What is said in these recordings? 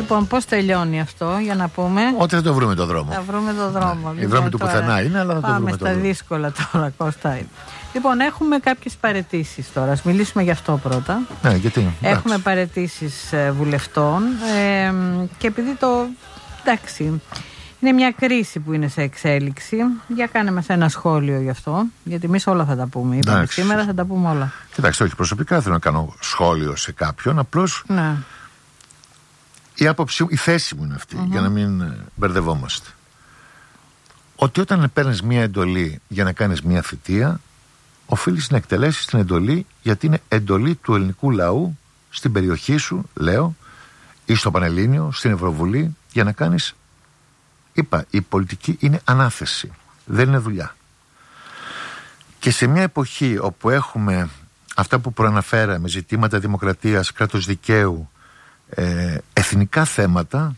Λοιπόν, πώς τελειώνει αυτό, για να πούμε. Ότι θα το βρούμε το δρόμο. Θα βρούμε το δρόμο. Η δρόμη του πουθενά είναι, αλλά θα το βρούμε το δρόμο. Πάμε στα δύσκολα τώρα, Κώστα. Λοιπόν, έχουμε κάποιες παραιτήσεις τώρα. Ας μιλήσουμε γι' αυτό πρώτα. Ναι, γιατί. Έχουμε παραιτήσεις βουλευτών και επειδή εντάξει, είναι μια κρίση που είναι σε εξέλιξη. Για κάνε μας ένα σχόλιο γι' αυτό. Γιατί εμείς όλα θα τα πούμε. Είπαμε σήμερα, θα τα πούμε όλα. Κοιτάξτε, όχι προσωπικά θέλω να κάνω σχόλιο σε κάποιον. Απλώς ναι. Η άποψη μου, η θέση μου είναι αυτή, για να μην μπερδευόμαστε. Ότι όταν παίρνεις μια εντολή για να κάνεις μια θητεία, οφείλεις να εκτελέσεις την εντολή, γιατί είναι εντολή του ελληνικού λαού στην περιοχή σου, λέω, ή στο Πανελλήνιο, στην Ευρωβουλή, για να κάνεις. Είπα, η πολιτική είναι ανάθεση, δεν είναι δουλειά. Και σε μια εποχή όπου έχουμε αυτά που προαναφέραμε, ζητήματα δημοκρατίας, κράτος δικαίου, εθνικά θέματα,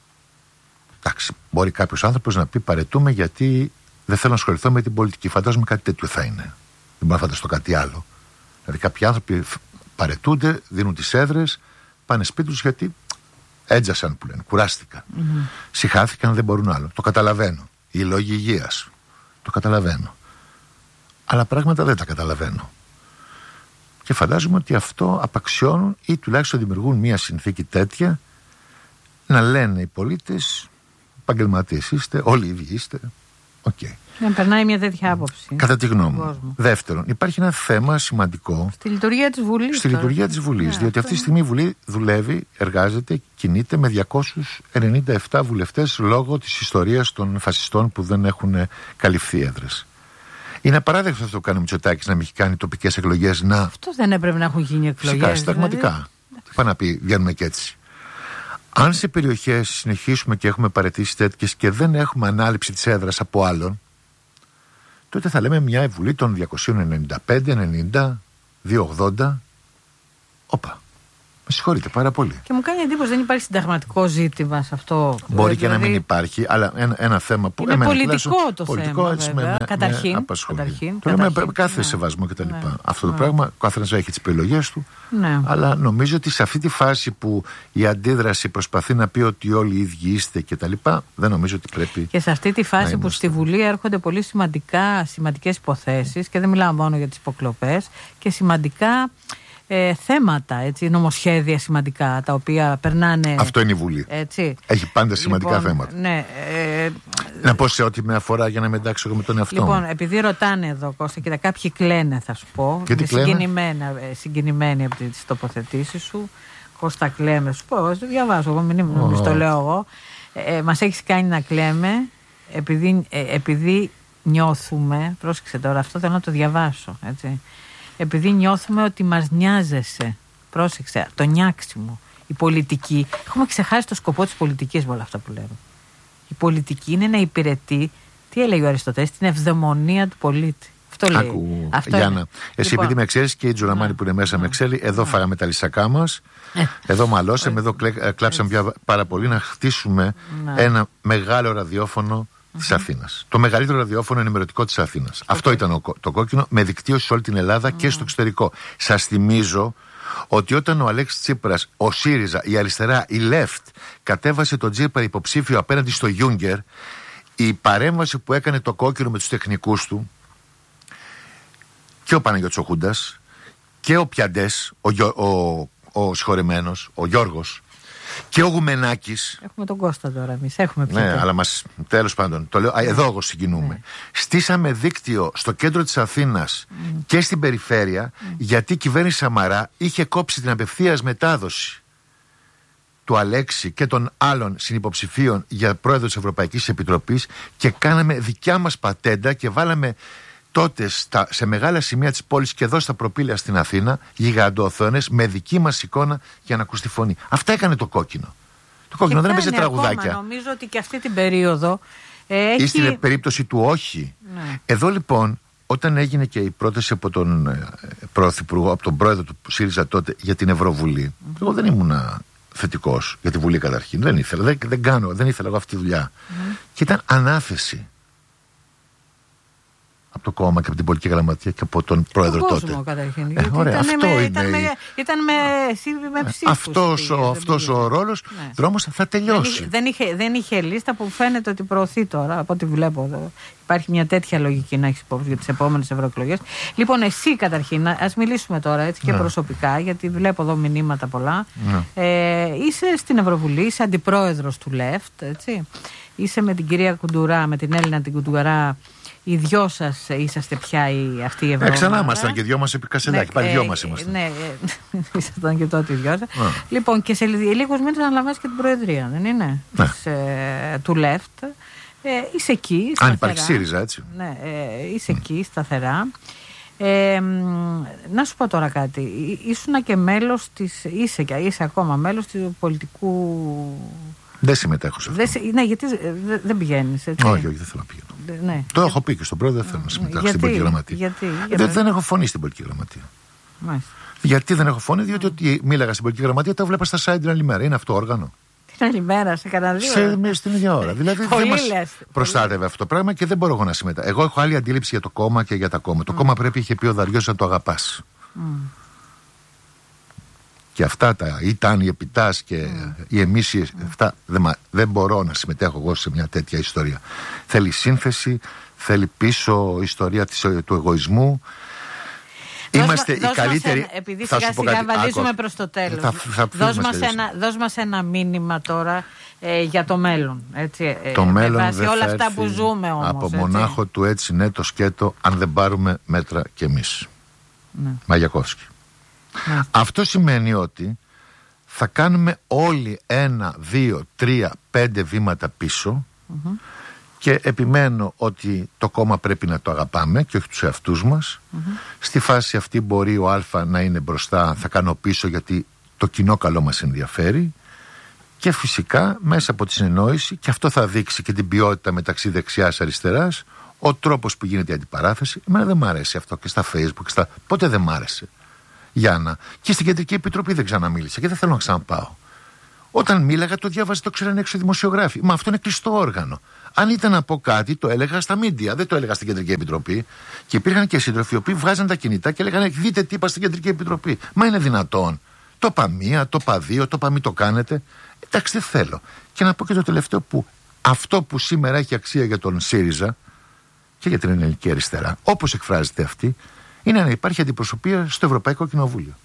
εντάξει, μπορεί κάποιος άνθρωπος να πει παρετούμε γιατί δεν θέλω να ασχοληθώ με την πολιτική. Φαντάζομαι κάτι τέτοιο θα είναι. Δεν μπορώ να φανταστώ κάτι άλλο. Δηλαδή κάποιοι άνθρωποι παρετούνται, δίνουν τις έδρες, πάνε σπίτι τους γιατί έτζασαν που λένε, κουράστηκαν. Συχάθηκαν, δεν μπορούν άλλο. Το καταλαβαίνω. Οι λόγοι υγείας. Το καταλαβαίνω. Αλλά πράγματα δεν τα καταλαβαίνω. Και φαντάζομαι ότι αυτό απαξιώνουν ή τουλάχιστον δημιουργούν μια συνθήκη τέτοια να λένε οι πολίτες, επαγγελματίες είστε, όλοι οι ίδιοι είστε. Okay. Να περνάει μια τέτοια άποψη. Κατά τη γνώμη μου. Δεύτερον, υπάρχει ένα θέμα σημαντικό στη λειτουργία της Βουλής. Στη λειτουργία της Βουλής. Διότι αυτή τη στιγμή η Βουλή δουλεύει, εργάζεται, κινείται με 297 βουλευτές λόγω της ιστορίας των φασιστών που δεν έχουν καλυφθεί έδρες. Είναι απαράδεκτο αυτό που κάνει ο Μητσοτάκης να μην έχει κάνει τοπικές εκλογές. Αυτό δεν έπρεπε να έχουν γίνει εκλογές. Φυσικά, συνταγματικά. Τι πάει να πει, βγαίνουμε και έτσι. Αν σε περιοχές συνεχίσουμε και έχουμε παραιτήσεις τέτοιες και δεν έχουμε ανάληψη της έδρας από άλλον, τότε θα λέμε μια Βουλή των 295, 90, 280. Όπα. Με συγχωρείτε πάρα πολύ. Και μου κάνει εντύπωση, δεν υπάρχει συνταγματικό ζήτημα σε αυτό. Μπορεί και να μην υπάρχει, αλλά ένα θέμα που. Είναι πολιτικό το πολιτικό, θέμα. Βέβαια. Καταρχήν. Το λέμε με κάθε σεβασμό κτλ. Αυτό το πράγμα, ο καθένας έχει τις επιλογές του. Ναι. Αλλά νομίζω ότι σε αυτή τη φάση που η αντίδραση προσπαθεί να πει ότι όλοι οι ίδιοι είστε κτλ., δεν νομίζω ότι πρέπει. Και σε αυτή τη φάση που στη Βουλή έρχονται πολύ σημαντικές υποθέσεις, και δεν μιλάω μόνο για τις υποκλοπές, και σημαντικά. Θέματα, έτσι, νομοσχέδια σημαντικά, τα οποία περνάνε. Αυτό είναι η Βουλή. Έτσι. Έχει πάντα σημαντικά θέματα. Ναι, να πω σε ό,τι με αφορά για να με εντάξει εγώ με τον εαυτό μου. Λοιπόν, επειδή ρωτάνε εδώ, Κώστα, κοίτα, κάποιοι κλαίνε, θα σου πω. Είναι συγκινημένοι από τις τοποθετήσεις σου. Κώστα, κλαίμε, σου πω. Εγώ το διαβάζω. Εγώ μην το λέω εγώ. Μας έχεις κάνει να κλαίμε επειδή νιώθουμε. Πρόσεξε τώρα, αυτό θέλω να το διαβάσω. Έτσι. Επειδή νιώθουμε ότι μας νοιάζεσαι. Πρόσεξε, το νιάξιμο. Η πολιτική. Έχουμε ξεχάσει το σκοπό της πολιτικής με όλα αυτά που λέω. Η πολιτική είναι να υπηρετεί, τι έλεγε ο Αριστοτέλης, την ευδαιμονία του πολίτη. Αυτό λέει. Αυτό Γιάννα, εσύ λοιπόν, επειδή με ξέρεις και η Τζουραμάνη που είναι μέσα με ξέρει, εδώ φάγαμε τα λυσακά μας, εδώ μαλώσαμε, εδώ κλάψαμε πάρα πολύ να χτίσουμε ένα μεγάλο ραδιόφωνο της Αθήνας. Το μεγαλύτερο ραδιόφωνο ενημερωτικό της Αθήνας. Αυτό ήταν το κόκκινο, με δικτύωση σε όλη την Ελλάδα και στο εξωτερικό. Σας θυμίζω ότι όταν ο Αλέξης Τσίπρας, ο ΣΥΡΙΖΑ, η αριστερά, η Left κατέβασε τον Τσίπρα υποψήφιο απέναντι στο Γιούγκερ, η παρέμβαση που έκανε το κόκκινο με τους τεχνικούς του και ο Παναγιώτης ο Χούντας και ο Πιαντές, ο συγχωρεμένος, ο Γιώργος, και ο Γουμενάκης. Έχουμε τον Κώστα τώρα εμείς. Έχουμε πια. Ναι, αλλά τέλος πάντων. Το λέω, εδώ εγώ συγκινούμε. Στήσαμε δίκτυο στο κέντρο της Αθήνας και στην περιφέρεια, γιατί η κυβέρνηση Σαμαρά είχε κόψει την απευθείας μετάδοση του Αλέξη και των άλλων συνυποψηφίων για πρόεδρο της Ευρωπαϊκής Επιτροπής και κάναμε δικιά μας πατέντα και βάλαμε τότε σε μεγάλα σημεία της πόλης και εδώ στα προπήλαια στην Αθήνα γιγαντοοθόνες με δική μας εικόνα για να ακουστεί φωνή. Αυτά έκανε το κόκκινο. Το κόκκινο δεν έπαιζε τραγουδάκια. Νομίζω ότι και αυτή την περίοδο ή στην περίπτωση του όχι. Ναι. Εδώ λοιπόν, όταν έγινε και η πρόταση από τον Πρωθυπουργό, από τον πρόεδρο του ΣΥΡΙΖΑ τότε για την Ευρωβουλή, εγώ δεν ήμουν θετικός για τη Βουλή καταρχήν. Δεν ήθελα, δεν ήθελα εγώ αυτή τη δουλειά. Και ήταν ανάθεση. από το κόμμα και από την πολιτική γραμματεία και από τον πρόεδρο τότε. Κόσμο, καταρχήν. Ωραία, ήταν με ψήφους. Αυτός ο ρόλος, δρόμος θα τελειώσει. Δεν είχε λίστα που φαίνεται ότι προωθεί τώρα, από ό,τι βλέπω εδώ. Υπάρχει μια τέτοια λογική να έχεις υπόψη για τις επόμενες ευρωεκλογές. Λοιπόν, εσύ καταρχήν, ας μιλήσουμε τώρα έτσι και προσωπικά, γιατί βλέπω εδώ μηνύματα πολλά. Είσαι στην Ευρωβουλή, είσαι αντιπρόεδρος του Left, έτσι. Είσαι με την κυρία Κουντουρά, με την Έλληνα την Κουντουρά. Οι δυο σας είσαστε πια αυτοί οι Ευρωομάδα. Ξανά ήμασταν και δυο μας επί Κασελάκη. Πάλι δυο μας ήμασταν. Ναι, ήσασταν και τότε οι δυο σας. Λοιπόν, και σε λίγους μήνες αναλαμβάνεις και την Προεδρία, δεν είναι? Του Left. Είσαι εκεί. Σταθερά. Αν υπάρχει ΣΥΡΙΖΑ, έτσι. Ναι, είσαι εκεί σταθερά. Να σου πω τώρα κάτι. Ήσουν και μέλος της. Είσαι ακόμα μέλος του πολιτικού. Δεν συμμετέχω σε αυτό. Ναι, γιατί δεν πηγαίνεις, έτσι. Όχι, δεν θέλω να πηγαίνω. Ναι. Το έχω πει και στον πρόεδρο, δεν θέλω να συμμετέχω στην πολιτική γραμματεία. Γιατί δεν έχω φωνή στην πολιτική γραμματεία. Μάλιστα. Γιατί δεν έχω φωνή, διότι ότι μίλαγα στην πολιτική γραμματεία, τα βλέπα στα site την άλλη μέρα. Είναι αυτό όργανο. Την άλλη μέρα, σε κανένα 2 ώρες. Στην ίδια ώρα. Δηλαδή δεν μας προστάτευε αυτό το πράγμα και δεν μπορώ εγώ να συμμετέχω. Εγώ έχω άλλη αντίληψη για το κόμμα και για τα κόμματα. Το κόμμα πρέπει, είχε πει ο Δαριός, να το αγαπάς. Και αυτά τα ήταν οι επιτάς και οι εμείς, αυτά δεν μπορώ να συμμετέχω εγώ σε μια τέτοια ιστορία. Θέλει σύνθεση, θέλει πίσω ιστορία του εγωισμού. Είμαστε οι καλύτεροι. Επειδή σιγά σιγά βαδίζουμε προς το τέλος. Δώσ' μας ένα μήνυμα τώρα για το μέλλον. Έτσι, το μέλλον δεν όλα θα αυτά που ζούμε όμως. Από μονάχο του έτσι ναι το σκέτο, αν δεν πάρουμε μέτρα κι εμείς. Μαγιακόφσκι. Αυτό σημαίνει ότι θα κάνουμε όλοι 1, 2, 3, 5 βήματα πίσω και επιμένω ότι το κόμμα πρέπει να το αγαπάμε και όχι τους εαυτούς μας. Στη φάση αυτή μπορεί ο Α να είναι μπροστά, θα κάνω πίσω γιατί το κοινό καλό μας ενδιαφέρει και φυσικά μέσα από τη συνεννόηση, και αυτό θα δείξει και την ποιότητα μεταξύ δεξιάς αριστεράς, ο τρόπος που γίνεται η αντιπαράθεση. Εμένα δεν μ' αρέσει αυτό και στα Facebook, πότε δεν μ' άρεσε. Γιάννα. Και στην Κεντρική Επιτροπή δεν ξαναμίλησα και δεν θέλω να ξαναπάω. Όταν μίλαγα, το διάβαζε, το ξέρανε έξω οι δημοσιογράφοι. Μα αυτό είναι κλειστό όργανο. Αν ήταν να πω κάτι, το έλεγα στα μίντια, δεν το έλεγα στην Κεντρική Επιτροπή. Και υπήρχαν και σύντροφοι οι οποίοι βγάζαν τα κινητά και έλεγαν: δείτε τι είπα στην Κεντρική Επιτροπή. Μα είναι δυνατόν? Το είπα μία, το είπα δύο, το είπα μη το κάνετε. Εντάξει, δεν θέλω. Και να πω και το τελευταίο, που αυτό που σήμερα έχει αξία για τον ΣΥΡΙΖΑ και για την ελληνική αριστερά, όπως εκφράζεται αυτή, είναι να υπάρχει αντιπροσωπεία στο Ευρωπαϊκό Κοινοβούλιο.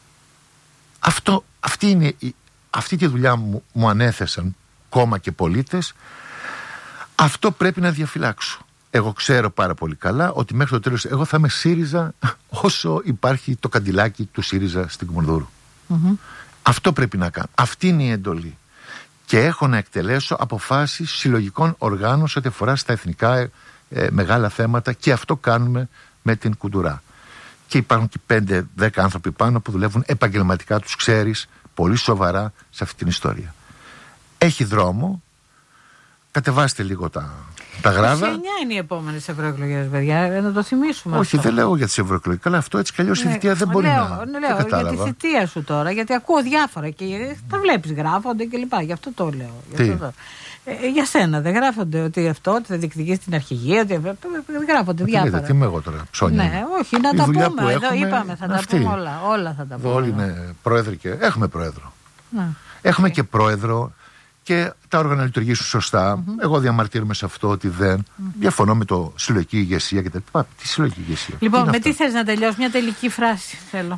Αυτή τη δουλειά μου ανέθεσαν κόμμα και πολίτες. Αυτό πρέπει να διαφυλάξω. Εγώ ξέρω πάρα πολύ καλά ότι μέχρι το τέλος εγώ θα είμαι ΣΥΡΙΖΑ όσο υπάρχει το καντιλάκι του ΣΥΡΙΖΑ στην Κουμουνδούρου. Αυτό πρέπει να κάνω. Αυτή είναι η εντολή. Και έχω να εκτελέσω αποφάσεις συλλογικών οργάνων σε ό,τι αφορά στα εθνικά μεγάλα θέματα, και αυτό κάνουμε με την Κουντουρά. Και υπάρχουν και 5-10 άνθρωποι πάνω που δουλεύουν επαγγελματικά, τους ξέρεις, πολύ σοβαρά σε αυτή την ιστορία. Έχει δρόμο. Κατεβάστε λίγο τα γράδα. 29 είναι οι επόμενες ευρωεκλογές, παιδιά, να το θυμίσουμε. Όχι, αυτό. Δεν λέω για τις ευρωεκλογές. Καλά, αυτό έτσι κι αλλιώς η θητεία δεν μπορεί να. Λέω για τη θητεία σου τώρα, γιατί ακούω διάφορα και τα βλέπεις, γράφονται κλπ. Γι' αυτό το λέω. Για σένα δεν γράφονται ότι ότι θα διεκδικείς την αρχηγία, ότι γράφονται διάφορα. Τι είμαι εγώ τώρα, ψώνια. Ναι, όχι, να τα πούμε. Εδώ είπαμε, θα τα πούμε όλα. Όλα θα τα πούμε. Όλοι είναι πρόεδροι και έχουμε πρόεδρο. Έχουμε και πρόεδρο. Και τα όργανα λειτουργήσουν σωστά. Εγώ διαμαρτύρομαι σε αυτό ότι δεν. Διαφωνώ με το συλλογική ηγεσία και τα λοιπά. Τι συλλογική ηγεσία? Λοιπόν, με τι θες να τελειώσει? Μια τελική φράση θέλω.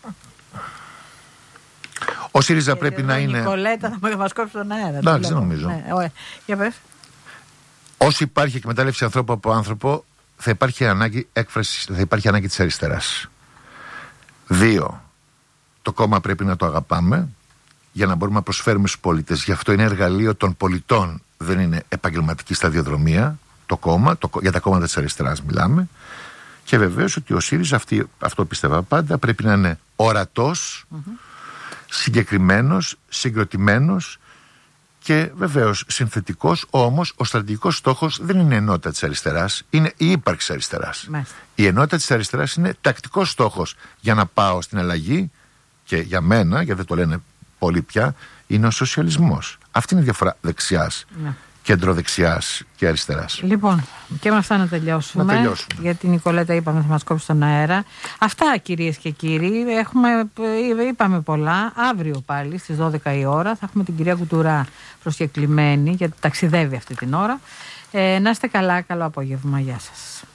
Ο ΣΥΡΙΖΑ πρέπει να είναι. Νικολέτα, θα μας κόψει τον αέρα. Εντάξει, δεν νομίζω. Για πες. Όσο υπάρχει εκμετάλλευση ανθρώπου από άνθρωπο, θα υπάρχει ανάγκη έκφρασης, θα υπάρχει ανάγκη της αριστεράς. 2. Το κόμμα πρέπει να το αγαπάμε, για να μπορούμε να προσφέρουμε στους πολίτες. Γι' αυτό είναι εργαλείο των πολιτών, δεν είναι επαγγελματική σταδιοδρομία το κόμμα, για τα κόμματα της αριστεράς μιλάμε. Και βεβαίως ότι ο ΣΥΡΙΖΑ, αυτό πίστευα πάντα, πρέπει να είναι ορατός, συγκεκριμένος, συγκροτημένος και βεβαίως συνθετικός. Όμως ο στρατηγικός στόχος δεν είναι η ενότητα της αριστεράς, είναι η ύπαρξη αριστεράς. Η ενότητα της αριστεράς είναι τακτικός στόχος για να πάω στην αλλαγή, και για μένα, γιατί δεν το λένε πολύ πια, είναι ο σοσιαλισμός. Αυτή είναι η διαφορά δεξιάς κεντροδεξιάς και αριστεράς. Λοιπόν, και με αυτά να τελειώσουμε. Γιατί η Νικολέτα είπαμε θα μας κόψει τον αέρα. Αυτά, κυρίες και κύριοι. Είπαμε πολλά. Αύριο πάλι στις 12 η ώρα θα έχουμε την κυρία Κουτουρά προσκεκλημένη, γιατί ταξιδεύει αυτή την ώρα. Να είστε καλά, καλό απόγευμα. Γεια σας.